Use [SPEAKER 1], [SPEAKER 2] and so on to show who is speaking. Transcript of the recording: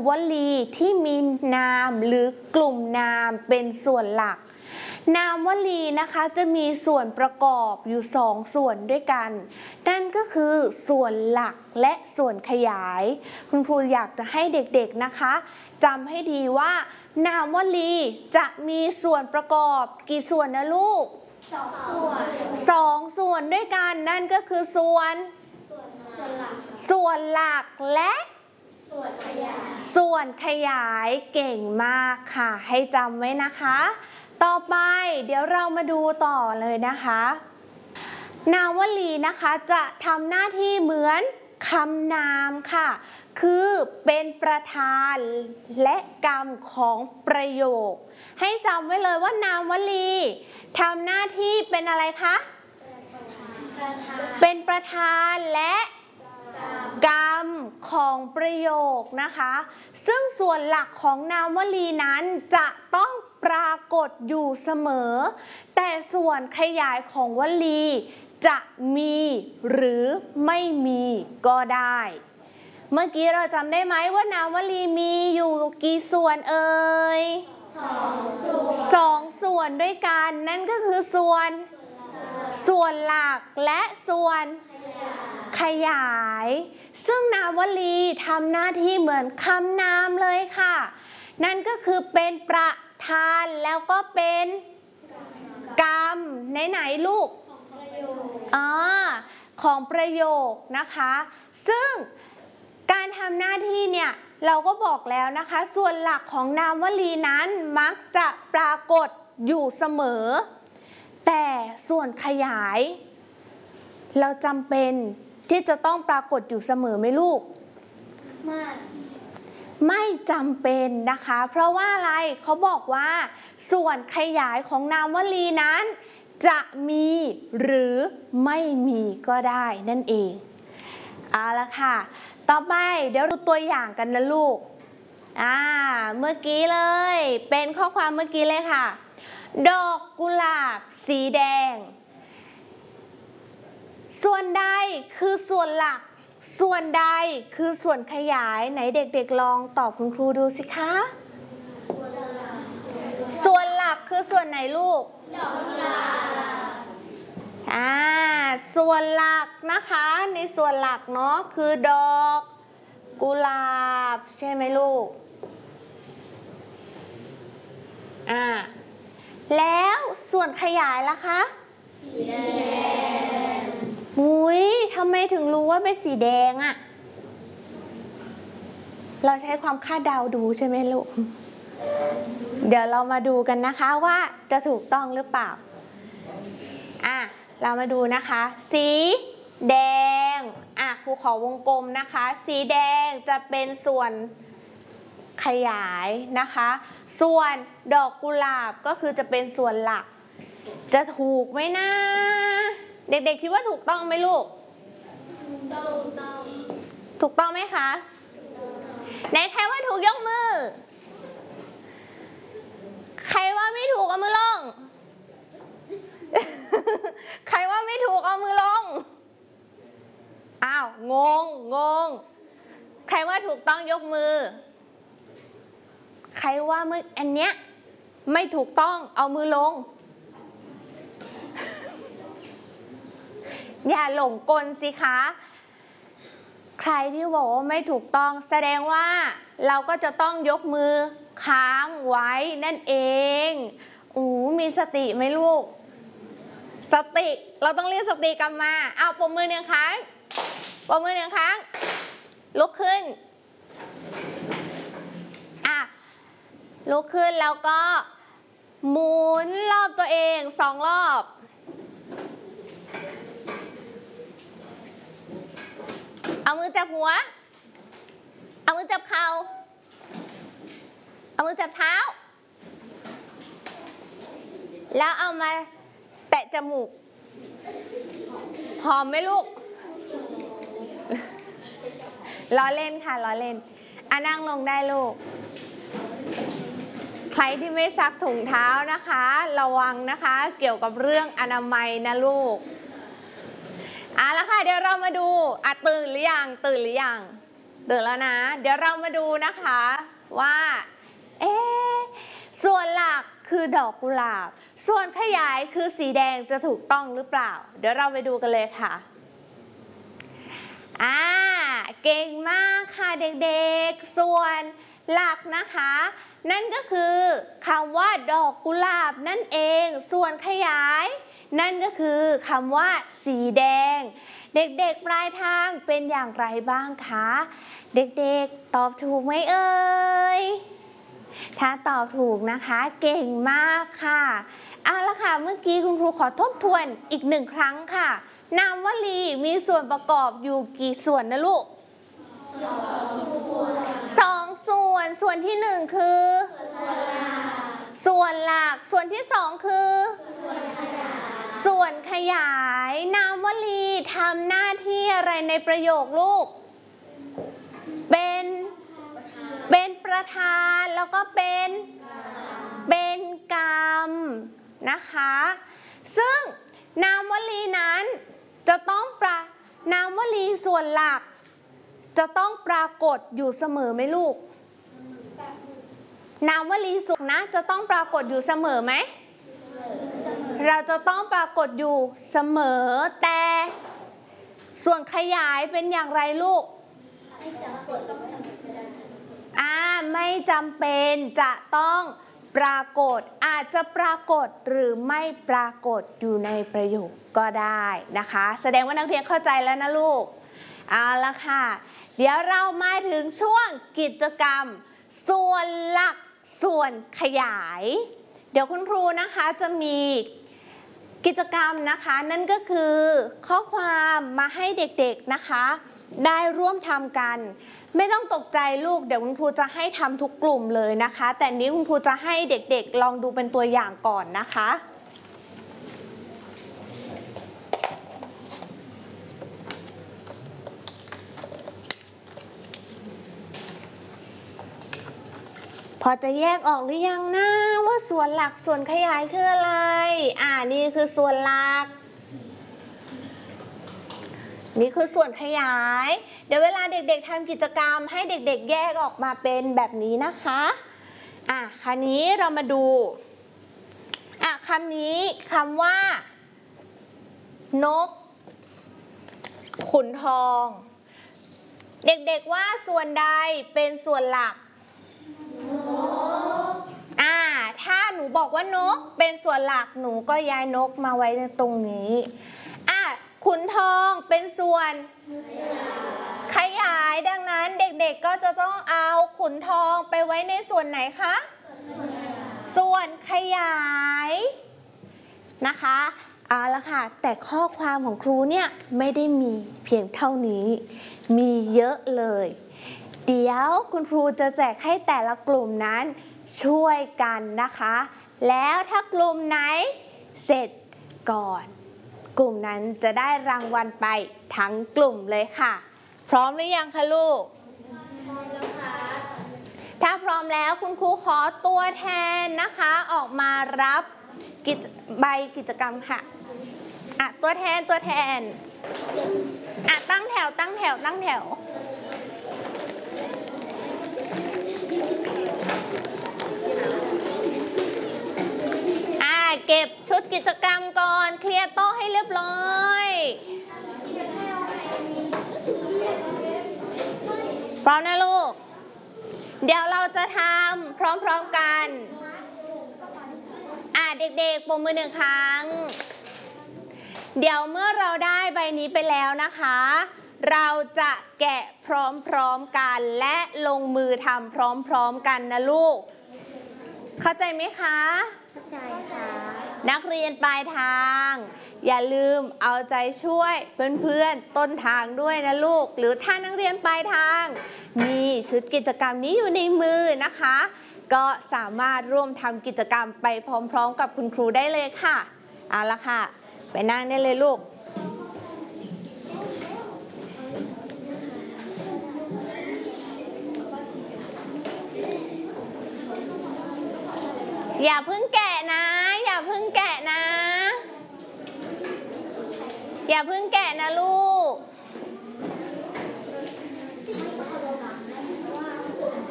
[SPEAKER 1] วลีที่มีนามหรือกลุ่มนามเป็นส่วนหลักนามวลีนะคะจะมีส่วนประกอบอยู่2ส่วนด้วยกันนั่นก็คือส่วนหลักและส่วนขยายคุณครูอยากจะให้เด็กๆนะคะจำให้ดีว่านามวลีจะมีส่วนประกอบกี่ส่วนนะลูก2 ส่วนด้วยกันนั่นก็คือส่วนหลักและส่วนขยายเก่งมากค่ะให้จำไว้นะคะต่อไปเดี๋ยวเรามาดูต่อเลยนะคะนามวลีนะคะจะทำหน้าที่เหมือนคำนามค่ะคือเป็นประธานและกรรมของประโยคให้จำไว้เลยว่านามวลีทำหน้าที่เป็นอะไรคะเป็นประธานและกรรมของประโยคนะคะซึ่งส่วนหลักของนามวลีนั้นจะต้องปรากฏอยู่เสมอแต่ส่วนขยายของวลีจะมีหรือไม่มีก็ได้เมื่อกี้เราจำได้ไหมว่านามวลีมีอยู่กี่ส่วนเอ่ย2 ส่วนด้วยกันนั่นก็คือส่วนหลักและส่วนขยายซึ่งนามวลีทำหน้าที่เหมือนคำนามเลยค่ะนั่นก็คือเป็นประธานแล้วก็เป็นกรรมไหนๆลูกของประโยคนะคะซึ่งการทำหน้าที่เนี่ยเราก็บอกแล้วนะคะส่วนหลักของนามวลีนั้นมักจะปรากฏอยู่เสมอแต่ส่วนขยายเราจำเป็นที่จะต้องปรากฏอยู่เสมอไหมลูกไม่จำเป็นนะคะเพราะว่าอะไรเขาบอกว่าส่วนขยายของนามวลีนั้นจะมีหรือไม่มีก็ได้นั่นเองเอาละค่ะต่อไปเดี๋ยวดูตัวอย่างกันนะลูกเมื่อกี้เลยเป็นข้อความเมื่อกี้เลยค่ะดอกกุหลาบสีแดงส่วนใดคือส่วนหลักส่วนใดคือส่วนขยายไหนเด็กๆลองตอบคุณครูดูสิคะส่วนหลักคือส่วนไหนลูกดอกกุหลาบส่วนหลักนะคะในส่วนหลักเนาะคือดอกกุหลาบใช่ไหมลูกแล้วส่วนขยายล่ะคะสีแดงทำไมถึงรู้ว่าเป็นสีแดงอะเราใช้ความคาดเดาดูใช่ไหมลูกเดี๋ยวเรามาดูกันนะคะว่าจะถูกต้องหรือเปล่าเรามาดูนะคะสีแดงครูขอวงกลมนะคะสีแดงจะเป็นส่วนขยายนะคะส่วนดอกกุหลาบก็คือจะเป็นส่วนหลักจะถูกไหมนะเด็กๆคิดว่าถูกต้องไหมลูกถูกต้องไหมคะไหนใครว่าถูกยกมือใครว่าไม่ถูกเอามือลง ใครว่าไม่ถูกเอามือลงงงใครว่าถูกต้องยกมือใครว่าอันเนี้ยไม่ถูกต้องเอามือลง อย่าหลงกลสิคะใครที่บอกว่าไม่ถูกต้องแสดงว่าเราก็จะต้องยกมือค้างไว้นั่นเองมีสติไหมลูกสติเราต้องเรียกสติกลับมาปรบมือ1 ครั้งปรบมือ1 ครั้งลุกขึ้นลุกขึ้นแล้วก็หมุนรอบตัวเอง2 รอบเอามือจับหัวเอามือจับเข่าเอามือจับเท้าแล้วเอามาแตะจมูกหอมไหมลูกล้อเล่นค่ะล้อเล่นนั่งลงได้ลูกใครที่ไม่ซักถุงเท้านะคะระวังนะคะเกี่ยวกับเรื่องอนามัยนะลูกแล้วค่ะเดี๋ยวเรามาดูตื่นหรือยังเดี๋ยวแล้วนะ เดี๋ยวเรามาดูนะคะว่าส่วนหลักคือดอกกุหลาบส่วนขยายคือสีแดงจะถูกต้องหรือเปล่าเดี๋ยวเราไปดูกันเลยค่ะเก่งมากค่ะเด็กๆส่วนหลักนะคะนั่นก็คือคำว่าดอกกุหลาบนั่นเองส่วนขยายนั่นก็คือคำว่าสีแดงเด็กๆปลายทางเป็นอย่างไรบ้างคะเด็กๆตอบถูกไหมเอ่ยถ้าตอบถูกนะคะเก่งมากค่ะเอาละค่ะเมื่อกี้คุณครูขอทบทวนอีกหนึ่งครั้งค่ะนามวลีมีส่วนประกอบอยู่กี่ส่วนนะลูก2 ส่วนที่1คือส่วนหลักส่วนที่2คือส่วนขยายนามวลีทำหน้าที่อะไรในประโยคลูกเป็นประธานแล้วก็เป็นกรรมนะคะซึ่งนามวลีนั้นจะต้องนามวลีส่วนหลักจะต้องปรากฏอยู่เสมอไหมลูกนามวลีส่วนนะจะต้องปรากฏอยู่เสมอไหมเราจะต้องปรากฏอยู่เสมอแต่ส่วนขยายเป็นอย่างไรลูกไม่จำเป็นจะต้องปรากฏอาจจะปรากฏหรือไม่ปรากฏอยู่ในประโยคก็ได้นะคะแสดงว่านักเรียนเข้าใจแล้วนะลูกเอาละค่ะเดี๋ยวเรามาถึงช่วงกิจกรรมส่วนหลักส่วนขยายเดี๋ยวคุณครูนะคะจะมีกิจกรรมนะคะนั่นก็คือข้อความมาให้เด็กๆนะคะได้ร่วมทำกันไม่ต้องตกใจลูกเดี๋ยวคุณครูจะให้ทำทุกกลุ่มเลยนะคะแต่นี้คุณครูจะให้เด็กๆลองดูเป็นตัวอย่างก่อนนะคะพอจะแยกออกหรือยังนะว่าส่วนหลักส่วนขยายคืออะไรนี่คือส่วนหลักนี่คือส่วนขยายเดี๋ยวเวลาเด็กๆทำกิจกรรมให้เด็กๆแยกออกมาเป็นแบบนี้นะคะคราวนี้เรามาดูคำนี้คำว่านกขุนทองเด็กๆว่าส่วนใดเป็นส่วนหลักถ้าหนูบอกว่านกเป็นส่วนหลักหนูก็ย้ายนกมาไว้ในตรงนี้ขุนทองเป็นส่วนขยายดังนั้นเด็กๆก็จะต้องเอาขุนทองไปไว้ในส่วนไหนคะส่วนขยายนะคะเอาละค่ะแต่ข้อความของครูเนี่ยไม่ได้มีเพียงเท่านี้มีเยอะเลยเดี๋ยวคุณครูจะแจกให้แต่ละกลุ่มนั้นช่วยกันนะคะแล้วถ้ากลุ่มไหนเสร็จก่อนกลุ่มนั้นจะได้รางวัลไปทั้งกลุ่มเลยค่ะพร้อมหรือยังคะลูกพร้อมแล้วค่ะถ้าพร้อมแล้วคุณครูขอตัวแทนนะคะออกมารับใบกิจกรรมค่ะตัวแทนตั้งแถวเก็บชุดกิจกรรมก่อนเคลียร์โต๊ะให้เรียบร้อยพร้อมนะลูกเดี๋ยวเราจะทำพร้อมๆกันเด็กๆปรบมือ1 ครั้งเดี๋ยวเมื่อเราได้ใบนี้ไปแล้วนะคะเราจะแกะพร้อมๆกันและลงมือทำพร้อมๆกันนะลูกเข้าใจไหมคะเข้าใจค่ะนักเรียนปลายทางอย่าลืมเอาใจช่วยเพื่อนๆต้นทางด้วยนะลูกหรือถ้านักเรียนปลายทางมีชุดกิจกรรมนี้อยู่ในมือนะคะก็สามารถร่วมทำกิจกรรมไปพร้อมๆกับคุณครูได้เลยค่ะเอาละค่ะไปนั่งได้เลยลูกอย่าเพิ่งแกะนะอย่าเพิ่งแกะนะลู